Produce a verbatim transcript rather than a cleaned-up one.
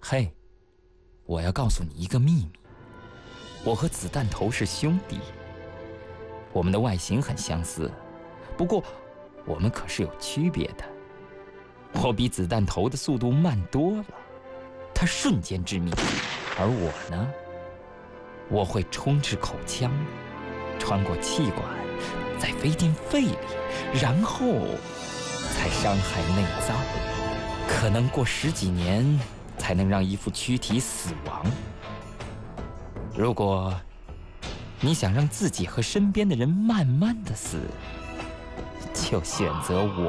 嘿，我要告诉你一个秘密，我和子弹头是兄弟，我们的外形很相似，不过我们可是有区别的。我比子弹头的速度慢多了，他瞬间致命，而我呢，我会冲至口腔，穿过气管，再飞进肺里，然后才伤害内脏，可能过十几年才能让一副躯体死亡。如果你想让自己和身边的人慢慢的死，就选择我。